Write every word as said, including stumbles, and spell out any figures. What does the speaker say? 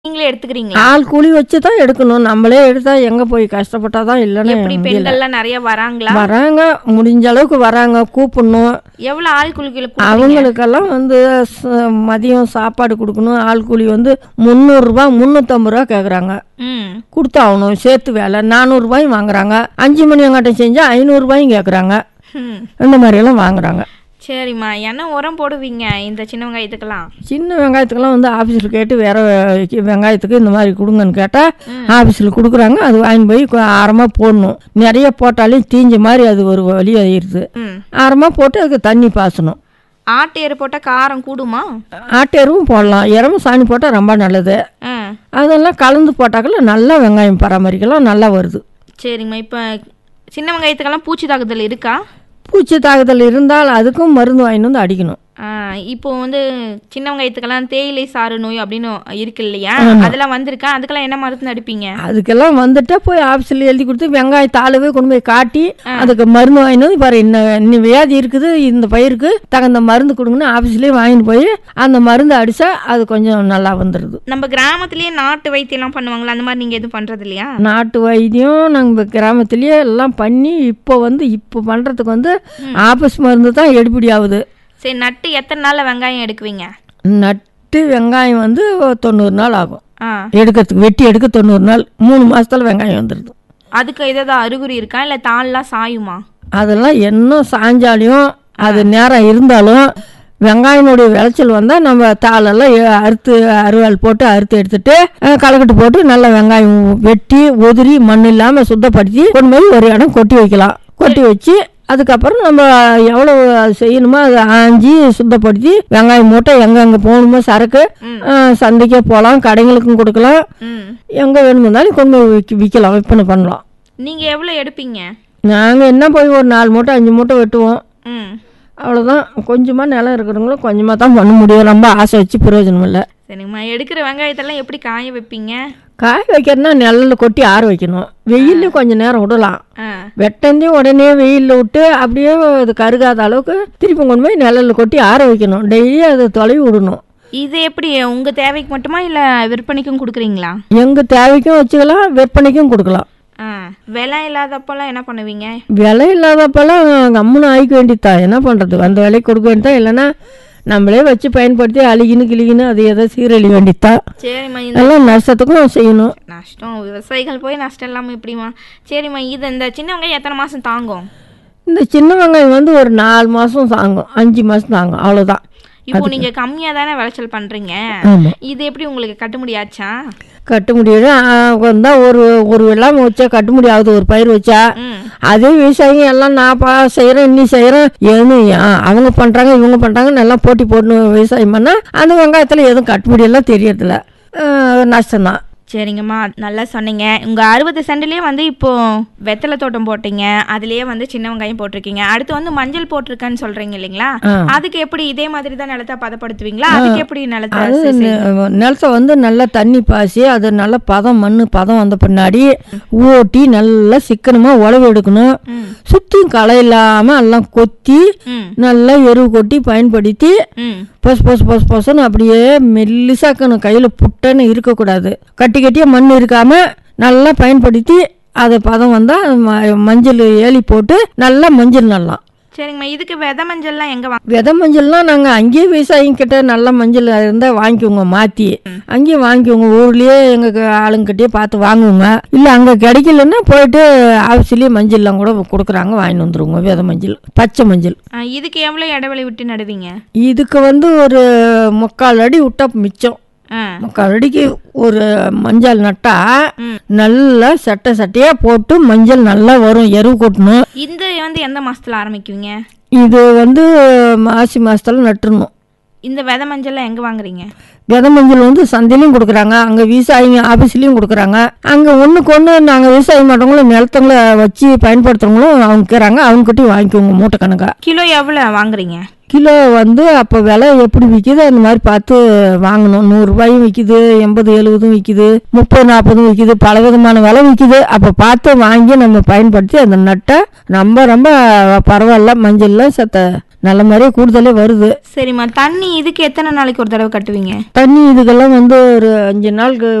நீங்களே எடுத்துக்கிறீங்களா? ஆள் கூலி வச்சு தான் எடுக்கணும். நம்மளே எடுத்தா எங்கே போய் கஷ்டப்பட்டா தான் இல்லைன்னு எப்படி பெண்கள்லாம் நிறைய வராங்களா? வராங்க, முடிஞ்ச அளவுக்கு வராங்க, கூப்பிடணும். எவ்வளோ ஆள் கூலிகளுக்கு? அவங்களுக்கெல்லாம் வந்து ச- மதியம் சாப்பாடு கொடுக்கணும். ஆள் கூலி வந்து முந்நூறுரூபா முந்நூற்றம்பது ரூபா கேட்குறாங்க. ம் கொடுத்தாகணும். சேர்த்து வேலை நானூறுரூபாயும் வாங்குறாங்க. அஞ்சு மணி அங்காட்டம் செஞ்சால் ஐநூறுரூபாயும் கேட்குறாங்க. ம். இந்த மாதிரியெல்லாம் வாங்குறாங்க. சரிம்மா, என்ன உரம் போடுவீங்க இந்த சின்ன வெங்காயத்துக்கெல்லாம்? சின்ன வெங்காயத்துக்கெல்லாம் வந்து ஆஃபீஸில் கேட்டு வேற வெங்காயத்துக்கு இந்த மாதிரி கொடுங்கன்னு கேட்டால் ஆஃபீஸில் கொடுக்குறாங்க. அது வாங்கி போய் கொ- ஆரமாக போடணும். நிறைய போட்டாலும் தீஞ்ச மாதிரி அது ஒரு வழி ஆயிடுது. ம். ஆரமாக போட்டு அதுக்கு தண்ணி பாசணும். ஆட்டு எரு போட்டால் காரம் கூடுமா? ஆட்டெருவும் போடலாம். எருவும் சாணி போட்டால் ரொம்ப நல்லது. ஆ அதெல்லாம் கலந்து போட்டாக்கல நல்லா வெங்காயம் பராமரிக்கலாம், நல்லா வருது. சரிம்மா. இப்போ சின்ன வெங்காயத்துக்கெல்லாம் பூச்சி தாக்குதல் இருக்கா? பூச்சி தாக்குதல் இருந்தால் அதுக்கும் மருந்து வாங்கிட்டு வந்து அடிக்கணும். ஆ, இப்போ வந்து சின்ன வெங்காயத்துக்கெல்லாம் தேயிலை சாறு நோய் அப்படின்னு இருக்கு இல்லையா? அதெல்லாம் வந்திருக்கா? அதுக்கெல்லாம் என்ன மருந்து அடிப்பீங்க? அதுக்கெல்லாம் வந்துட்டா போய் ஆஃபீஸில் எழுதி கொடுத்து வெங்காயம் தாளவே கொண்டு போய் காட்டி அதுக்கு மருந்து வாங்கிட்டு வந்து பாரு, இன்ன இன்னும் வியாதி இருக்குது, இந்த பயிருக்கு தகுந்த மருந்து கொடுங்கன்னு ஆஃபீஸ்லேயே வாங்கிட்டு போய் அந்த மருந்து அடித்தா அது கொஞ்சம் நல்லா வந்துடுது. நம்ம கிராமத்துலயே நாட்டு வைத்தியம்லாம் பண்ணுவாங்களா? அந்த மாதிரி நீங்க எதுவும் பண்றது இல்லையா? நாட்டு வைத்தியம் நாங்கள் கிராமத்துலேயே எல்லாம் பண்ணி இப்போ வந்து இப்போ பண்ணுறதுக்கு வந்து ஆஃபீஸ் மருந்து தான் எடுபடி ஆகுது. சரி, நட்டு எத்தனை நாள்ல வெங்காயம் எடுக்குவீங்க? நட்டு வெங்காயம் வந்து தொண்ணூறு நாள் ஆகும் ஆ, எடுக்கிறதுக்கு. வெட்டி எடுக்க தொண்ணூறு நாள். மூணு மாதத்துல வெங்காயம் வந்துடுது. அதுக்கு ஏதாவது அறிகுறி இருக்கா? இல்ல தாள்லாம் சாயுமா? அதெல்லாம் என்ன சாஞ்சாலையும் அது நேரம் இருந்தாலும் வெங்காயனுடைய விளைச்சல் வந்தால் நம்ம தாளெல்லாம் எ- அறுத்து அருவாள் போட்டு அறுத்து எடுத்துட்டு அஹ், களைக்கட்டு போட்டு நல்லா வெங்காயம் வெட்டி உதிரி மண் இல்லாமல் சுத்தப்படுத்தி கொண்டு போய் ஒரு இடம் கொட்டி வைக்கலாம். கொட்டி வச்சு அதுக்கப்புறம் நம்ம எவ்வளோ செய்யணுமோ அதை ஆஞ்சி சுத்தப்படுத்தி வெங்காயம் மூட்டை எங்கெங்கே போகணுமோ சரக்கு அஹ், சந்தைக்கே போகலாம், கடைங்களுக்கும் கொடுக்கலாம், ம். எங்கே வேணுமானாலும் கொண்டு போய் விற்க விற்கலாம், விற்பனை பண்ணலாம். நீங்க எவ்வளவு எடுப்பீங்க? நாங்கள் என்ன போய் ஒரு நாலு மூட்டை அஞ்சு மூட்டை வெட்டுவோம். ம். அவ்வளோதான். கொஞ்சமாக நிலம் இருக்கிறவங்களும் கொஞ்சமாக தான் பண்ண முடியும். ரொம்ப ஆசை வச்சு பிரயோஜனம் இல்லை. சரிங்கம்மா. எடுக்கிற வெங்காயத்தெல்லாம் எப்படி காய வைப்பீங்க? காய வைக்கிறதுனா நிழல்ல கொட்டி ஆற வைக்கணும். வெயிலில் கொஞ்சம் நேரம் விடலாம். ஆ, வெட்டந்தையும் உடனே வெயிலில் விட்டு அப்படியே அது கருகாத அளவுக்கு திருப்பி கொண்டு போய் நிழல்ல கொட்டி ஆற வைக்கணும். டெய்லி அதை தொலைவி விடணும். இது எப்படி உங்க தேவைக்கு மட்டுமா இல்ல விற்பனைக்கும் கொடுக்குறீங்களா? எங்கள் தேவைக்கும் வச்சுக்கலாம், விற்பனைக்கும் கொடுக்கலாம். ஆ, விலை இல்லாதப்பெல்லாம் என்ன பண்ணுவீங்க? விலை இல்லாதப்பெல்லாம் கம்முன்னு ஆயிக்க வேண்டியதுதான். என்ன பண்ணுறது, அந்த விலைக்கு கொடுக்க வேண்டியதான். இல்லைன்னா நம்மளே வச்சு பயன்படுத்தி அழுகின்னு கிளிகின்னு அது எதை சீரழி வேண்டியதுதான். சரிம்மா. இந்த எல்லாம் நஷ்டத்துக்கும் செய்யணும். நஷ்டம், விவசாயிகள் போய் நஷ்டம் இல்லாமல் எப்படிமா? சரிம்மா. இது இந்த சின்ன வெங்காயம் எத்தனை மாசம் தாங்கும்? இந்த சின்ன வெங்காயம் வந்து ஒரு நாலு மாதம் தாங்கும், அஞ்சு மாதம் தாங்கும், அவ்வளோதான். இப்போ நீங்க கம்மியா தானே விளைச்சல் பண்றீங்க. ஆமாம். இது எப்படி உங்களுக்கு கட்டுப்படியாச்சா? கட்ட முடியாது. வந்தால் ஒரு ஒரு வெள்ளாமை வச்சா கட்ட முடியாது. ஒரு பயிர் வச்சா ம். அதே விவசாயிங்க எல்லாம் நான் பா செய்கிறேன் இன்னி செய்கிறேன் ஏன்னு அவங்க பண்ணுறாங்க இவங்க பண்ணுறாங்கன்னு எல்லாம் போட்டி போட்டு விவசாயம் பண்ணால் அந்த வெங்காயத்தில் எதுவும் கட்டுப்படியெல்லாம் தெரியறதில்ல. நஷ்டம்தான். சரிங்கம்மா, நல்லா சொன்னீங்க. உங்க அறுபது சென்ட்லயே வந்து இப்போ வெத்தலை தோட்டம் போட்டீங்க, அதுலயே வந்து சின்ன வெங்காயம் போட்டிருக்கீங்க. அடுத்து வந்து மஞ்சள் போட்டிருக்கேன்னு சொல்றீங்க இல்லைங்களா? அதுக்கு எப்படி இதே மாதிரி தான் நிலத்தை பதப்படுத்துவீங்களா? அதுக்கு எப்படி நிலத்தை அது செ- செ- நெ- நிலத்தை வந்து நல்லா தண்ணி பாசி அது நல்லா பதம் மண் பதம் வந்த பின்னாடி ஓட்டி நல்லா சிக்கனமாக உழவு எடுக்கணும். ம். சுற்றியும் களை இல்லாமல் எல்லாம் கொத்தி ம். நல்லா எருவு கொட்டி பயன்படுத்தி ம். பொசு பொசு பொசு பொசுன்னு அப்படியே மெல்லிசாக்கணும். கையில் புட்டன்னு இருக்கக்கூடாது. கட்டி கட்டியாக மண் இருக்காமல் நல்லா பயன்படுத்தி அதை பதம் வந்தால் மஞ்சள் ஏலி போட்டு நல்லா மஞ்சள் நல்லாம். சரிங்கம்மா. இதுக்கு விதை மஞ்சள்லாம் எங்க வாங்க? விதை மஞ்சள்லாம் நாங்கள் அங்கேயே விவசாயிங்கிட்ட நல்ல மஞ்சள் இருந்தால் வாங்கிக்குவோங்க, மாற்றி அங்கேயே வாங்கிக்குவோங்க. ஊர்லேயே எங்கள் ஆளுங்கிட்டே பார்த்து வாங்குவோங்க. இல்லை அங்கே கிடைக்கலன்னா போயிட்டு ஆஃபீஸ்லேயே மஞ்சள்லாம் கூட கொடுக்குறாங்க, வாங்கிட்டு வந்துருவோங்க. விதை மஞ்சள், பச்சை மஞ்சள். ஆ, இதுக்கு எவ்வளவு இடைவெளி விட்டு நடுவீங்க? இதுக்கு வந்து ஒரு முக்கால் அடி விட்டா மிச்சம். ஆ. முக்கால் அடிக்கு ஒரு மஞ்சள் நட்டா நல்லா சட்டை சட்டையாக போட்டு மஞ்சள் நல்லா வரும். எருவு கொட்டணும். இந்த வந்து எந்த மாசத்துல ஆரம்பிக்குவீங்க? இது வந்து மாசி மாதத்தில் நட்டுறணும். இந்த விதை மஞ்சள்லாம் எங்க வாங்குறீங்க? விதை மஞ்சள் வந்து சந்தையிலையும் கொடுக்குறாங்க, அங்கே விவசாயிங்க ஆஃபீஸ்லேயும் கொடுக்குறாங்க. அங்கே ஒன்றுக்கு ஒன்று நாங்கள் விவசாயம் பண்ணுறவங்களும் நிலத்தங்களை வச்சு பயன்படுத்துகிறவங்களும் அவங்க இருக்கிறாங்க, அவங்ககிட்டயும் வாங்கிக்குவோங்க மூட்டை கணக்காக. கிலோ எவ்வளவு வாங்குறீங்க? கிலோ வந்து அப்போ விலை எப்படி விற்கிது அந்த மாதிரி பார்த்து வாங்கணும். நூறுரூபாயும் விற்கிது, எண்பது எழுபதும் விற்கிது, முப்பது நாற்பதும் விற்கிது, பல விதமான விலை விற்கிது. அப்போ பார்த்து வாங்கி நம்ம பயன்படுத்தி அந்த நட்டை ரொம்ப ரொம்ப பரவாயில்ல, மஞ்சள்லாம் சத்த நல்ல மாதிரியே கூடுதலே வருது. சரிம்மா, தண்ணி இதுக்கு எத்தனை நாளைக்கு ஒரு தடவை கட்டுவீங்க? தண்ணி இதுக்கெல்லாம் வந்து ஒரு அஞ்சு நாளுக்கு